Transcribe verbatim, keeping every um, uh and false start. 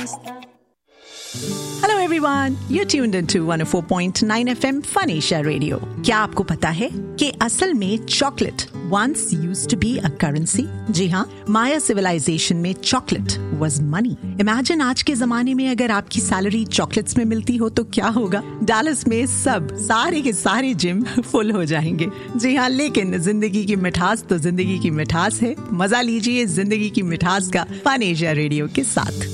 Hello everyone, you're tuned into one oh four point nine F M Fun Asia Radio. क्या आपको पता है कि असल में chocolate once used to be a currency? जी हाँ, माया सिविलाइजेशन में चॉकलेट was money. Imagine आज के जमाने में अगर आपकी सैलरी चॉकलेट्स में मिलती हो तो क्या होगा? डैलस में सब सारे के सारे जिम फुल हो जाएंगे. जी हाँ, लेकिन जिंदगी की मिठास तो जिंदगी की मिठास है. मजा लीजिए जिंदगी की मिठास का फन एशिया रेडियो के साथ.